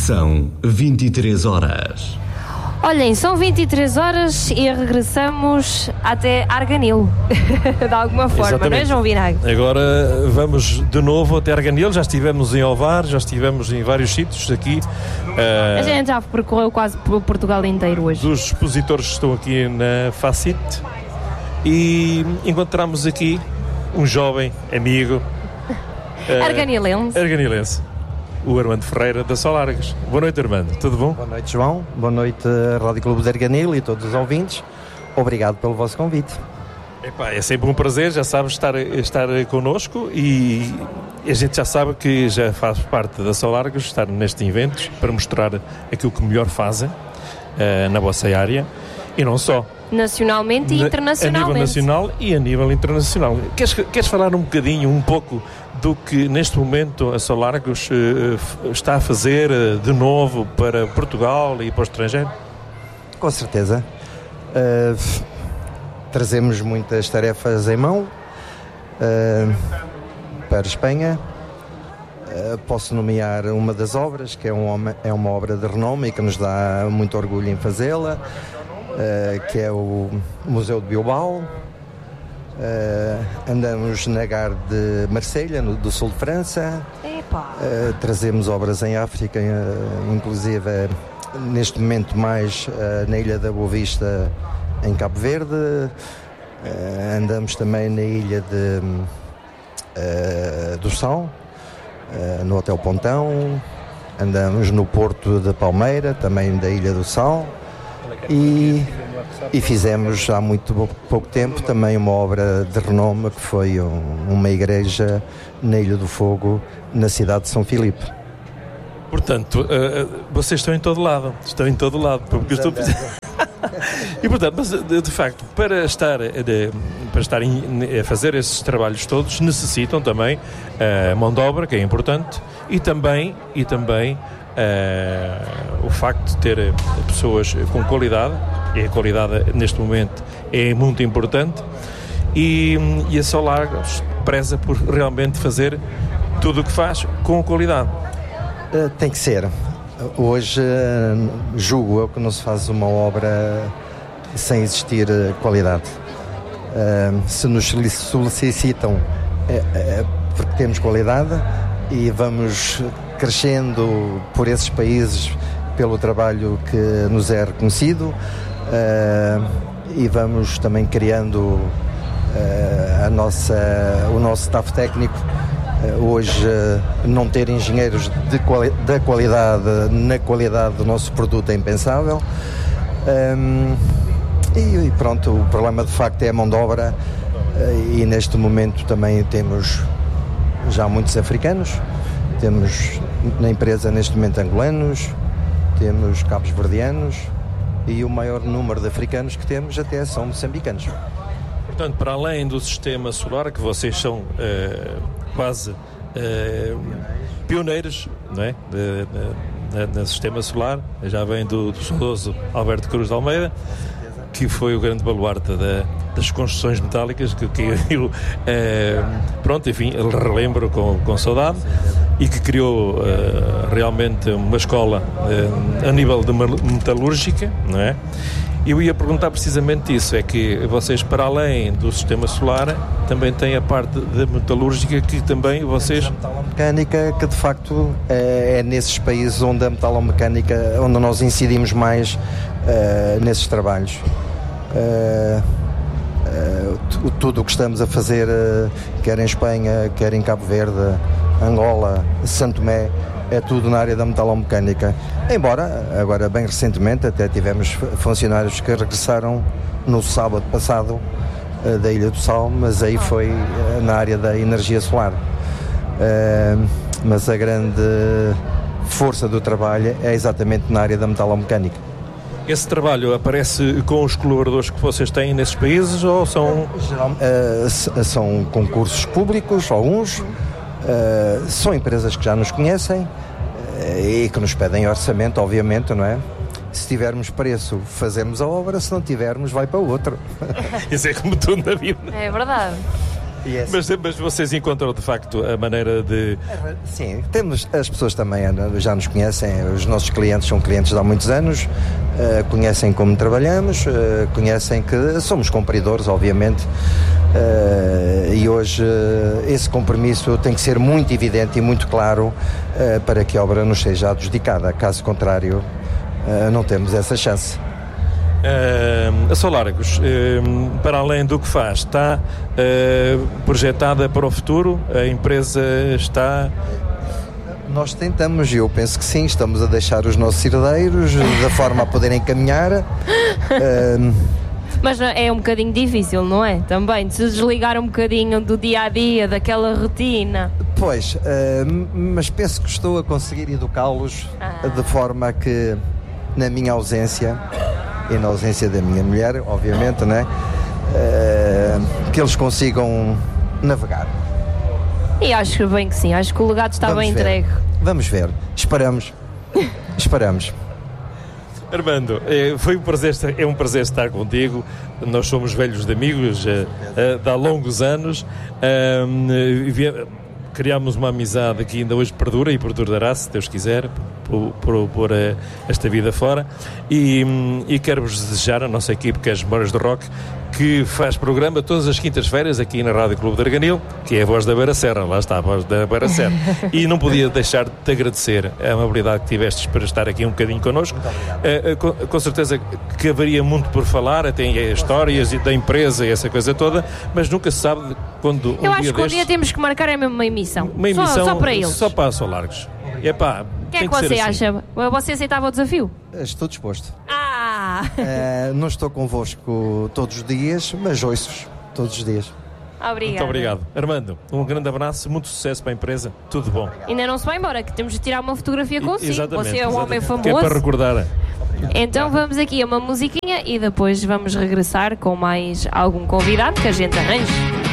São 23 horas. Olhem, são 23 horas e regressamos até Arganil, de alguma forma. Exatamente. Não é, João Vinagre? Agora vamos de novo até Arganil, já estivemos em Ovar, já estivemos em vários sítios aqui. A gente já percorreu quase Portugal inteiro hoje. Dos expositores que estão aqui na Facit e encontramos aqui um jovem amigo arganilense, o Armando Ferreira da Solargas. Boa noite, Armando, tudo bom? Boa noite, João, boa noite, Rádio Clube de Arganil e todos os ouvintes. Obrigado pelo vosso convite. Epá, é sempre um prazer, já sabes, estar connosco e a gente já sabe que já faz parte da Solargas estar nestes eventos para mostrar aquilo que melhor fazem na vossa área e não só. Nacionalmente e internacionalmente. A nível nacional e a nível internacional. Queres falar um pouco do que neste momento a Solargas está a fazer de novo para Portugal e para o estrangeiro? Com certeza. Trazemos muitas tarefas em mão para a Espanha. Posso nomear uma das obras, que é uma obra de renome e que nos dá muito orgulho em fazê-la, que é o Museu de Bilbao. Andamos na Gare de Marselha, do sul de França. Trazemos obras em África, inclusive neste momento mais na Ilha da Boa Vista, em Cabo Verde. Andamos também na Ilha do Sal, no Hotel Pontão. Andamos no Porto de Palmeira, também da Ilha do Sal. E fizemos há muito pouco tempo também uma obra de renome, que foi uma igreja na Ilha do Fogo, na cidade de São Filipe. Portanto, vocês estão em todo lado, porque eu estou e portanto, mas de facto, para estar a fazer esses trabalhos todos, necessitam também mão de obra, que é importante, e também o facto de ter pessoas com qualidade, e a qualidade neste momento é muito importante, e a Solargas preza por realmente fazer tudo o que faz com qualidade. Tem que ser. Hoje julgo eu que não se faz uma obra sem existir qualidade. Se nos solicitam porque temos qualidade e vamos crescendo por esses países pelo trabalho que nos é reconhecido, e vamos também criando o nosso staff técnico. Hoje não ter engenheiros da qualidade, na qualidade do nosso produto, é impensável. E pronto, o problema de facto é a mão de obra, e neste momento também temos já muitos africanos. Temos na empresa neste momento angolanos, temos cabo-verdianos, e o maior número de africanos que temos até são moçambicanos. Portanto, para além do sistema solar, que vocês são quase pioneiros, não é? No sistema solar, já vem do saudoso Alberto Cruz de Almeida, que foi o grande baluarte das construções metálicas, que eu pronto, enfim, relembro com saudade, e que criou realmente uma escola a nível de metalúrgica, não é? Eu ia perguntar precisamente isso, é que vocês, para além do sistema solar, também têm a parte da metalúrgica, que também vocês... A metalomecânica, que de facto é nesses países onde a metalomecânica, onde nós incidimos mais nesses trabalhos. Tudo o que estamos a fazer, quer em Espanha, quer em Cabo Verde, Angola, Santo Tomé, é tudo na área da metalomecânica. Embora, agora bem recentemente, até tivemos funcionários que regressaram no sábado passado da Ilha do Sal, mas aí foi na área da energia solar. Mas a grande força do trabalho é exatamente na área da metalomecânica. Esse trabalho aparece com os colaboradores que vocês têm nesses países, ou são... São concursos públicos, alguns. São empresas que já nos conhecem e que nos pedem orçamento, obviamente, não é? Se tivermos preço, fazemos a obra, se não tivermos, vai para o outro. Isso é como tudo na vida. É verdade. Mas vocês encontram de facto a maneira de... Sim, temos, as pessoas também já nos conhecem, os nossos clientes são clientes de há muitos anos, conhecem como trabalhamos, conhecem que somos cumpridores, obviamente, e hoje esse compromisso tem que ser muito evidente e muito claro para que a obra nos seja adjudicada, caso contrário não temos essa chance. A Solargos, para além do que faz, está projetada para o futuro? A empresa está... Nós tentamos, e eu penso que sim, estamos a deixar os nossos herdeiros da forma a poderem caminhar. Mas é um bocadinho difícil, não é? Também, de se desligar um bocadinho do dia-a-dia, daquela rotina. Pois, mas penso que estou a conseguir educá-los de forma que, na minha ausência, e na ausência da minha mulher, obviamente, né? Que eles consigam navegar. E acho bem que sim, acho que o legado está bem entregue. Vamos ver, esperamos. Armando, é um prazer estar contigo. Nós somos velhos de amigos de há longos anos. Criámos uma amizade que ainda hoje perdura e perdurará, se Deus quiser, por esta vida fora. E quero-vos desejar, a nossa equipe, que é as Memórias do Rock, que faz programa todas as quintas-feiras aqui na Rádio Clube de Arganil, que é a voz da Beira Serra, lá está a voz da Beira Serra. E não podia deixar de te agradecer a amabilidade que tivestes para estar aqui um bocadinho connosco. Com certeza que haveria muito por falar, até histórias da empresa e essa coisa toda, mas nunca se sabe quando eu acho que um dia temos que marcar é mesmo uma emissão. Uma emissão só para eles. Só para a Solargos. O que é que você acha? Você aceitava o desafio? Estou disposto. Não estou convosco todos os dias, mas ouço-vos todos os dias. Obrigada. Muito obrigado. Armando, um grande abraço, muito sucesso para a empresa, tudo bom. Ainda não se vai embora, que temos de tirar uma fotografia consigo. Exatamente. Você é um homem famoso. Que é para recordar. Então vamos aqui a uma musiquinha e depois vamos regressar com mais algum convidado que a gente arranje.